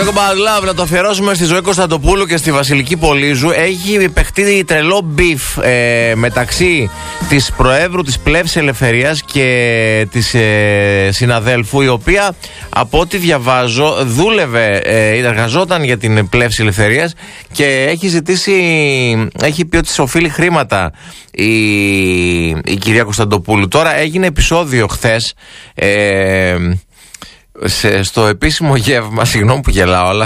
Talk about love, να το αφιερώσουμε στη Ζωή Κωνσταντοπούλου και στη Βασιλική Πολύζου. Έχει παιχτεί τρελό μπιφ μεταξύ της Προέδρου της Πλεύσης Ελευθερίας και της συναδέλφου, η οποία από ό,τι διαβάζω δούλευε, εργαζόταν για την Πλεύση Ελευθερίας και έχει πει ότι της οφείλει χρήματα η κυρία Κωνσταντοπούλου. Τώρα έγινε επεισόδιο χθες στο επίσημο γεύμα, συγγνώμη που γελάω, αλλά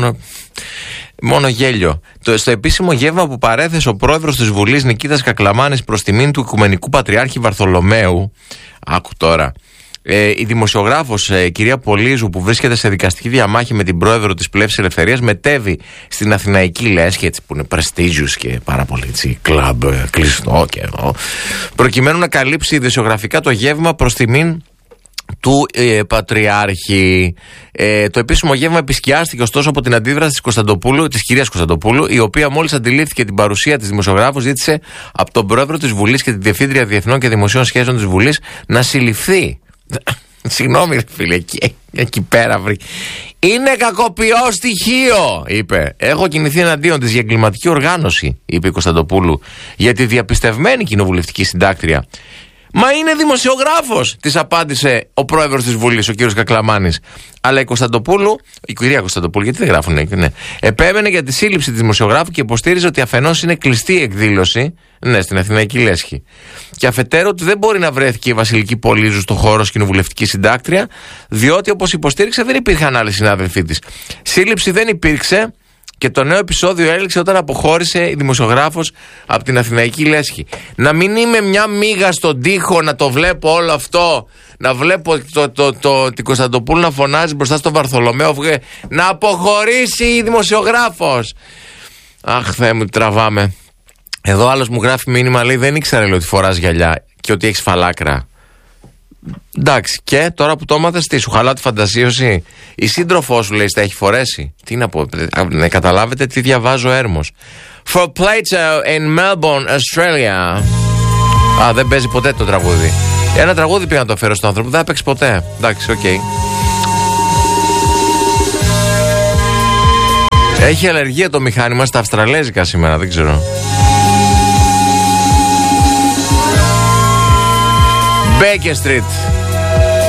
μόνο γέλιο. Στο επίσημο γεύμα που παρέθεσε ο πρόεδρος της Βουλής Νικήτας Κακλαμάνης προς τιμήν του Οικουμενικού Πατριάρχη Βαρθολομαίου, άκου τώρα, η δημοσιογράφος κυρία Πολύζου, που βρίσκεται σε δικαστική διαμάχη με την πρόεδρο της Πλεύσης Ελευθερίας, μετέβη στην Αθηναϊκή Λέσχη, έτσι, που είναι prestigious και πάρα πολύ κλαμπ κλειστό και προκειμένου να καλύψει ειδησιογραφικά το γεύμα προς τιμήν του Πατριάρχη. Το επίσημο γεύμα επισκιάστηκε ωστόσο από την αντίδραση της κυρίας Κωνσταντοπούλου, η οποία μόλις αντιλήφθηκε την παρουσία της δημοσιογράφου, ζήτησε από τον πρόεδρο της Βουλής και τη Διευθύντρια Διεθνών και Δημοσίων Σχέσεων της Βουλής να συλληφθεί. Συγγνώμη, φίλε, εκεί πέρα βρει. Είναι κακοποιό στοιχείο, είπε. Έχω κινηθεί εναντίον της για εγκληματική οργάνωση, είπε η Κωνσταντοπούλου, για τη διαπιστευμένη κοινοβουλευτική συντάκτρια. Μα είναι δημοσιογράφος, της απάντησε ο πρόεδρος της Βουλής, ο κύριος Κακλαμάνης. Αλλά η κυρία Κωνσταντοπούλου, γιατί δεν γράφουν, ναι, επέμενε για τη σύλληψη της δημοσιογράφου και υποστήριζε ότι αφενός είναι κλειστή η εκδήλωση, ναι, στην Αθηναϊκή Λέσχη, και αφετέρου ότι δεν μπορεί να βρέθηκε η Βασιλική Πολύζου στο χώρο ως κοινοβουλευτική συντάκτρια, διότι όπως υποστήριξε δεν υπήρχαν άλλοι συνάδελφοί της. Σύλληψη δεν υπήρξε. Και το νέο επεισόδιο έληξε όταν αποχώρησε η δημοσιογράφος από την Αθηναϊκή Λέσχη. Να μην είμαι μια μύγα στον τοίχο να το βλέπω όλο αυτό, να βλέπω την Κωνσταντοπούλου να φωνάζει μπροστά στον Βαρθολομαίο, να αποχωρήσει η δημοσιογράφος. Αχ, Θεέ μου, τραβάμε. Εδώ άλλος μου γράφει μήνυμα, λέει, δεν ήξερε, λέει, ότι φοράς γυαλιά και ότι έχεις φαλάκρα. Εντάξει, και τώρα που το έμαθες, τι σου χαλά τη φαντασίωση? Η σύντροφό σου, λέει, τα έχει φορέσει. Τι να πω, να καταλάβετε τι διαβάζω έρμος. For Plato in Melbourne, Australia. Α, δεν παίζει ποτέ το τραγούδι. Ένα τραγούδι πήγα να το φέρω στον άνθρωπο, δεν θα παίξει ποτέ. Εντάξει, οκ. Έχει αλλεργία το μηχάνημα στα αυστραλέζικα σήμερα, δεν ξέρω. Baker Street.